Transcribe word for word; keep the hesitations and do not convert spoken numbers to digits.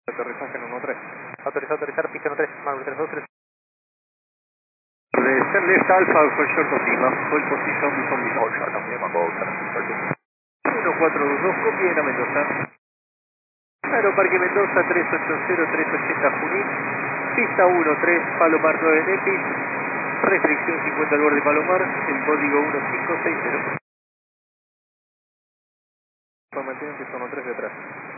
Aterrizaje en uno tres. Autorizar, autorizar, pista uno tres, Marvel tres dos tres. Descend left Alpha for short of Lima, hold position before Lima. Hold short of Lima, go uno cuatro dos dos, copia a Mendoza. Aeroparque Mendoza, tres ocho cero, tres ochenta Junín. Pista uno tres, Palomar nueve Nepis. Restricción cincuenta al borde Palomar, el código uno cinco seis cero. Mantienen pista uno tres detrás.